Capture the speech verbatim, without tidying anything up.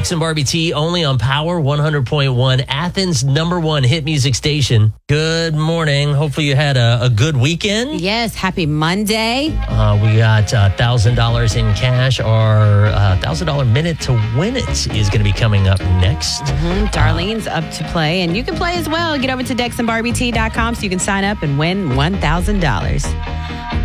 Dex and Barbie T only on Power one hundred point one, Athens' number one hit music station. Good morning. Hopefully you had a, a good weekend. Yes, happy Monday. Uh, we got uh, one thousand dollars in cash. Our uh, one thousand dollars minute to win it is going to be coming up next. Mm-hmm. Darlene's up to play, and you can play as well. Get over to dex and barbie t dot com so you can sign up and win one thousand dollars.